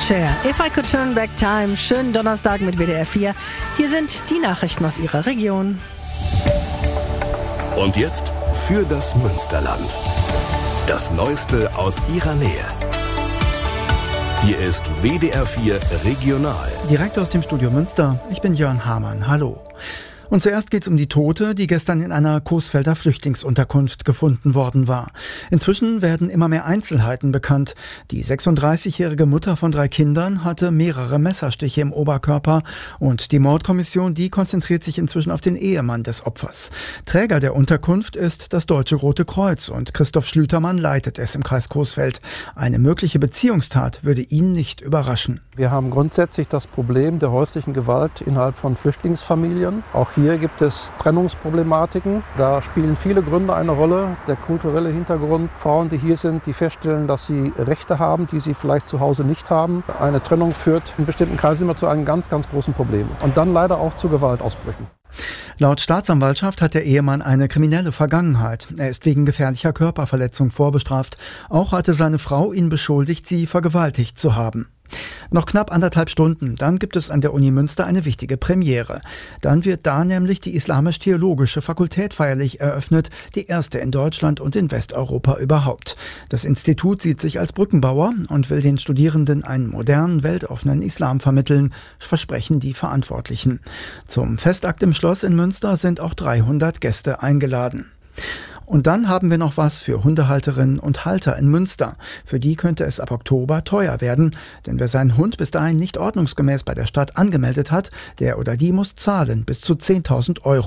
Cher, If I Could Turn Back Time. Schönen Donnerstag mit WDR 4. Hier sind die Nachrichten aus Ihrer Region. Und jetzt für das Münsterland. Das Neueste aus Ihrer Nähe. Hier ist WDR 4 Regional. Direkt aus dem Studio Münster. Ich bin Jörn Hamann. Hallo. Und zuerst geht es um die Tote, die gestern in einer Coesfelder Flüchtlingsunterkunft gefunden worden war. Inzwischen werden immer mehr Einzelheiten bekannt. Die 36-jährige Mutter von 3 Kindern hatte mehrere Messerstiche im Oberkörper und die Mordkommission, die konzentriert sich inzwischen auf den Ehemann des Opfers. Träger der Unterkunft ist das Deutsche Rote Kreuz und Christoph Schlütermann leitet es im Kreis Coesfeld. Eine mögliche Beziehungstat würde ihn nicht überraschen. Wir haben grundsätzlich das Problem der häuslichen Gewalt innerhalb von Flüchtlingsfamilien. Auch hier gibt es Trennungsproblematiken. Da spielen viele Gründe eine Rolle. Der kulturelle Hintergrund. Frauen, die hier sind, die feststellen, dass sie Rechte haben, die sie vielleicht zu Hause nicht haben. Eine Trennung führt in bestimmten Kreisen immer zu einem ganz, ganz großen Problem. Und dann leider auch zu Gewaltausbrüchen. Laut Staatsanwaltschaft hat der Ehemann eine kriminelle Vergangenheit. Er ist wegen gefährlicher Körperverletzung vorbestraft. Auch hatte seine Frau ihn beschuldigt, sie vergewaltigt zu haben. Noch knapp 1,5 Stunden, dann gibt es an der Uni Münster eine wichtige Premiere. Dann wird da nämlich die Islamisch-Theologische Fakultät feierlich eröffnet, die erste in Deutschland und in Westeuropa überhaupt. Das Institut sieht sich als Brückenbauer und will den Studierenden einen modernen, weltoffenen Islam vermitteln, versprechen die Verantwortlichen. Zum Festakt im Schloss in Münster sind auch 300 Gäste eingeladen. Und dann haben wir noch was für Hundehalterinnen und Halter in Münster. Für die könnte es ab Oktober teuer werden, denn wer seinen Hund bis dahin nicht ordnungsgemäß bei der Stadt angemeldet hat, der oder die muss zahlen bis zu 10.000 €.